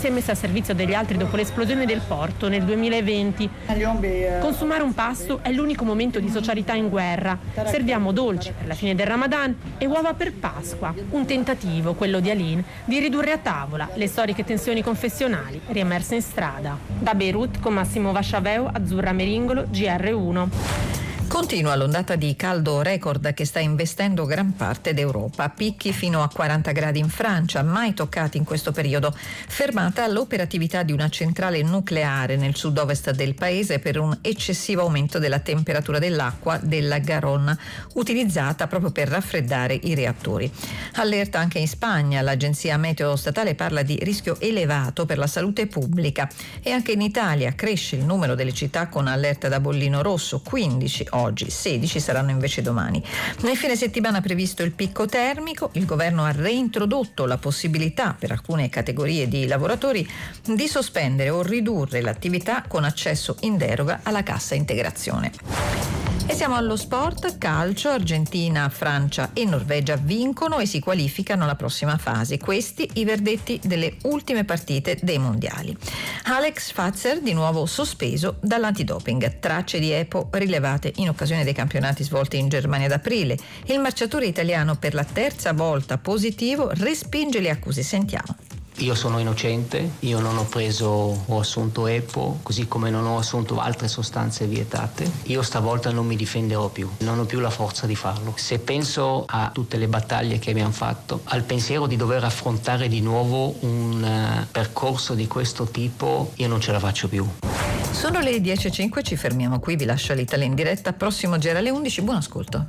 si è messa a servizio degli altri dopo l'esplosione del porto nel 2020. Consumare un pasto è l'unico momento di socialità in guerra. Serviamo dolci per la fine del Ramadan e uova per Pasqua. Un tentativo, quello di Aline, di ridurre a tavola le storiche tensioni confessionali riemerse in strada. Da Beirut con Massimo Vasciaveo, Azzurra Meringolo, GR1. Continua l'ondata di caldo record che sta investendo gran parte d'Europa. Picchi fino a 40 gradi in Francia, mai toccati in questo periodo. Fermata l'operatività di una centrale nucleare nel sud-ovest del paese per un eccessivo aumento della temperatura dell'acqua della Garonne, utilizzata proprio per raffreddare i reattori. Allerta anche in Spagna. L'agenzia meteo statale parla di rischio elevato per la salute pubblica. E anche in Italia cresce il numero delle città con allerta da bollino rosso, 15 oggi, 16 saranno invece domani. Nel fine settimana previsto il picco termico, il governo ha reintrodotto la possibilità per alcune categorie di lavoratori di sospendere o ridurre l'attività con accesso in deroga alla cassa integrazione. E siamo allo sport. Calcio. Argentina, Francia e Norvegia vincono e si qualificano alla prossima fase. Questi i verdetti delle ultime partite dei mondiali. Alex Fatser di nuovo sospeso dall'antidoping. Tracce di EPO rilevate in occasione dei campionati svolti in Germania ad aprile. Il marciatore italiano per la terza volta positivo respinge le accuse. Sentiamo. Io sono innocente, io non ho assunto EPO, così come non ho assunto altre sostanze vietate. Io stavolta non mi difenderò più, non ho più la forza di farlo. Se penso a tutte le battaglie che abbiamo fatto, al pensiero di dover affrontare di nuovo un percorso di questo tipo, io non ce la faccio più. Sono le 10:05, ci fermiamo qui, vi lascio l'Italia in diretta, prossimo giro alle 11, buon ascolto.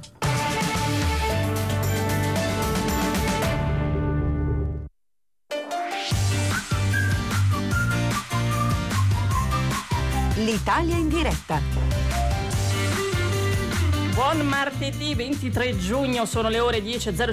L'Italia in diretta. Buon martedì 23 giugno, sono le ore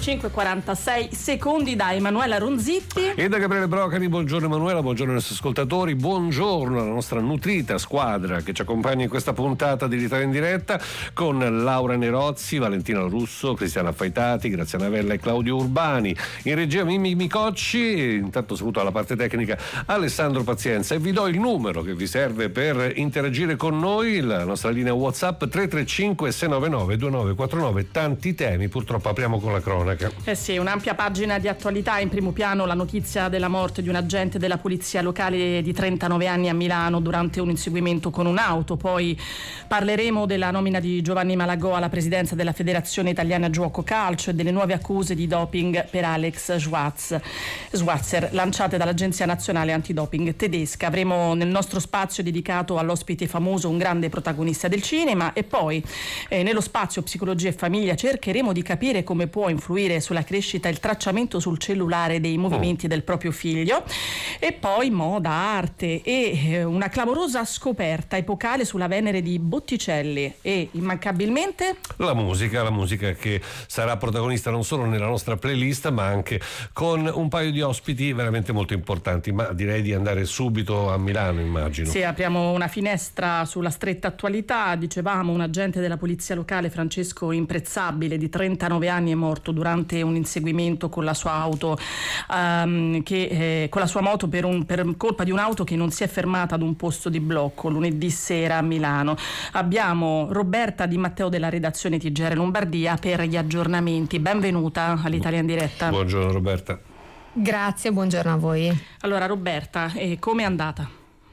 10:05:46 da Emanuela Ronzitti e da Gabriele Brocani. Buongiorno Emanuela, buongiorno ai nostri ascoltatori, buongiorno alla nostra nutrita squadra che ci accompagna in questa puntata di l'Italia in diretta con Laura Nerozzi, Valentina Russo, Cristiana Faitati, Graziana Vella e Claudio Urbani. In regia Mimmi Micocci, intanto saluto alla parte tecnica Alessandro Pazienza e vi do il numero che vi serve per interagire con noi, la nostra linea WhatsApp 335 699 2949. Tanti temi, purtroppo apriamo con la cronaca. Sì, un'ampia pagina di attualità. In primo piano la notizia della morte di un agente della polizia locale di 39 anni a Milano durante un inseguimento con un'auto. Poi parleremo della nomina di Giovanni Malagò alla presidenza della Federazione Italiana Giuoco Calcio e delle nuove accuse di doping per Alex Schwarzer lanciate dall'Agenzia Nazionale Antidoping tedesca. Avremo nel nostro spazio dedicato all'ospite famoso un grande protagonista del cinema e poi nello spazio Psicologia e Famiglia cercheremo di capire come può influire sulla crescita il tracciamento sul cellulare dei movimenti del proprio figlio. E poi moda, arte e una clamorosa scoperta epocale sulla Venere di Botticelli e immancabilmente la musica che sarà protagonista non solo nella nostra playlist ma anche con un paio di ospiti veramente molto importanti. Ma direi di andare subito a Milano, immagino. Sì, apriamo una finestra sulla stretta attualità. Dicevamo, un agente della polizia locale, Francesco Imprezzabile, di 39 anni, è morto durante un inseguimento con la sua auto con la sua moto per colpa di un'auto che non si è fermata ad un posto di blocco lunedì sera a Milano. Abbiamo Roberta Di Matteo della redazione TGR Lombardia per gli aggiornamenti. Benvenuta all'Italia in diretta. Buongiorno Roberta. Grazie, buongiorno a voi. Allora Roberta, come è andata?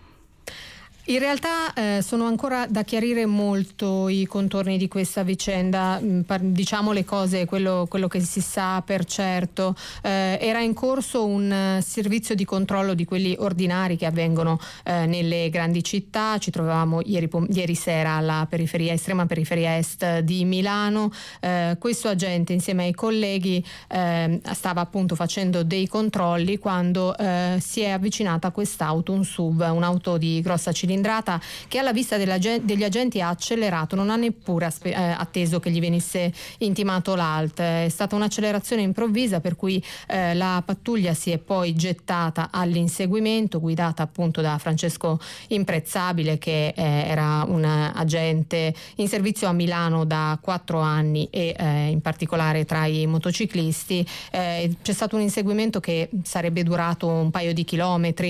In realtà sono ancora da chiarire molto i contorni di questa vicenda, diciamo le cose, quello che si sa per certo. Era in corso un servizio di controllo di quelli ordinari che avvengono nelle grandi città. Ci trovavamo ieri sera alla estrema periferia est di Milano. Questo agente insieme ai colleghi stava appunto facendo dei controlli quando si è avvicinata a quest'auto, un SUV, un'auto di grossa cilindrata che alla vista degli agenti ha accelerato, non ha neppure atteso che gli venisse intimato l'ALT. È stata un'accelerazione improvvisa per cui la pattuglia si è poi gettata all'inseguimento, guidata appunto da Francesco Imprezzabile, che era un agente in servizio a Milano da 4 anni e in particolare tra i motociclisti. C'è stato un inseguimento che sarebbe durato un paio di chilometri,